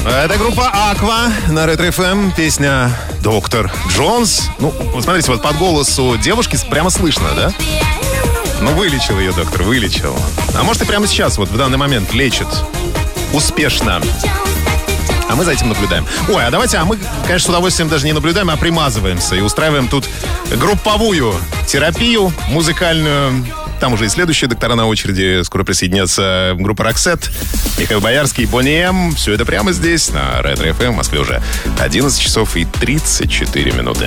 Это группа Aqua на Ретро ФМ. Песня «Доктор Джонс». Ну, смотрите, вот под голосу девушки прямо слышно, да? Ну, вылечил ее доктор, вылечил. А может, и прямо сейчас, вот в данный момент лечит успешно. А мы за этим наблюдаем. Ой, а давайте, мы, конечно, с удовольствием даже не наблюдаем, а примазываемся и устраиваем тут групповую терапию музыкальную. Там уже и следующие доктора на очереди. Скоро присоединятся группа «Роксет», Михаил Боярский, Бонни М. Все это прямо здесь, на Ретро ФМ. В Москве уже 11 часов и 34 минуты.